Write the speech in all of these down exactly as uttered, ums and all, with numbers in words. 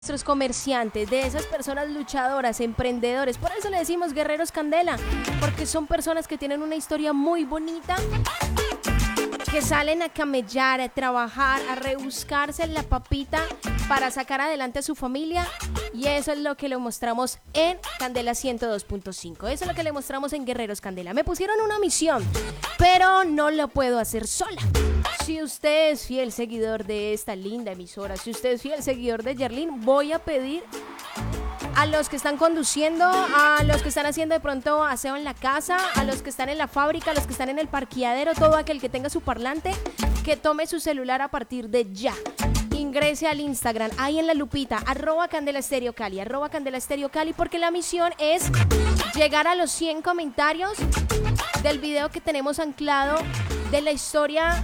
Nuestros comerciantes, de esas personas luchadoras, emprendedores. Por eso le decimos Guerreros Candela, porque son personas que tienen una historia muy bonita, que salen a camellar, a trabajar, a rebuscarse en la papita para sacar adelante a su familia, y eso es lo que le mostramos en Candela ciento dos punto cinco. Eso es lo que le mostramos en Guerreros Candela. Me pusieron una misión, pero no lo puedo hacer sola. Si usted es fiel seguidor de esta linda emisora, si usted es fiel seguidor de Yerlin, voy a pedir a los que están conduciendo, a los que están haciendo de pronto aseo en la casa, a los que están en la fábrica, a los que están en el parqueadero, todo aquel que tenga su parlante, que tome su celular a partir de ya. Ingrese al Instagram, ahí en la lupita, arroba Candela Estéreo Cali, arroba Candela Estéreo Cali, porque la misión es llegar a los cien comentarios del video que tenemos anclado de la historia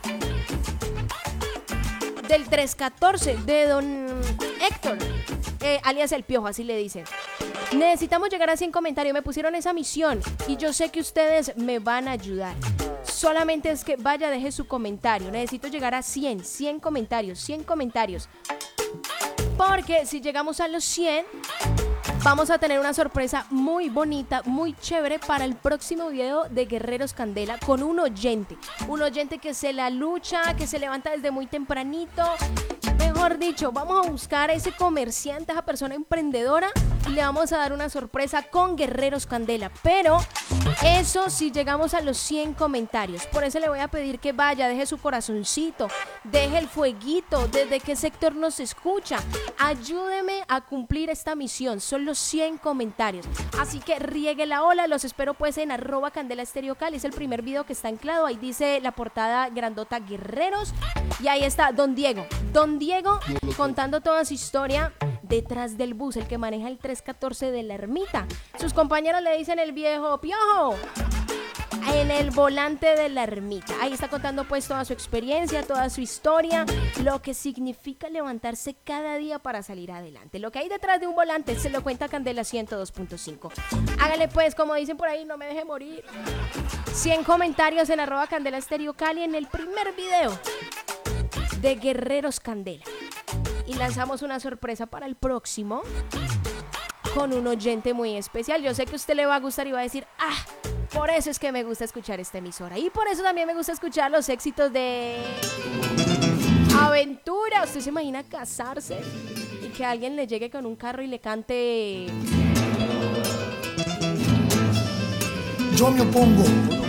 del tres catorce de don Héctor, eh, alias El Piojo, así le dicen. Necesitamos llegar a cien comentarios, me pusieron esa misión y yo sé que ustedes me van a ayudar. Solamente es que vaya, deje su comentario. Necesito llegar a cien, cien comentarios, cien comentarios. Porque si llegamos a los cien, vamos a tener una sorpresa muy bonita, muy chévere para el próximo video de Guerreros Candela con un oyente. Un oyente que se la lucha, que se levanta desde muy tempranito. Mejor dicho, vamos a buscar a ese comerciante, a esa persona emprendedora, y le vamos a dar una sorpresa con Guerreros Candela. Pero eso si llegamos a los cien comentarios. Por eso le voy a pedir que vaya, deje su corazoncito, deje el fueguito, desde qué sector nos escucha. Ayúdeme a cumplir esta misión. Son los cien comentarios. Así que riegue la ola. Los espero pues en arroba Candela Estéreo Cali. Es el primer video que está anclado. Ahí dice la portada grandota Guerreros. Y ahí está Don Diego. Don Diego contando toda su historia detrás del bus, el que maneja el tres catorce de la Ermita. Sus compañeros le dicen el viejo Piojo en el volante de la Ermita. Ahí está contando pues toda su experiencia, toda su historia, lo que significa levantarse cada día para salir adelante. Lo que hay detrás de un volante se lo cuenta Candela ciento dos punto cinco. Hágale pues, como dicen por ahí, no me deje morir. cien comentarios en arroba Candela Estéreo Cali en el primer video de Guerreros Candela. Y lanzamos una sorpresa para el próximo con un oyente muy especial. Yo sé que a usted le va a gustar y va a decir, ah, por eso es que me gusta escuchar esta emisora. Y por eso también me gusta escuchar los éxitos de Aventura. ¿Usted se imagina casarse y que alguien le llegue con un carro y le cante? Yo me opongo.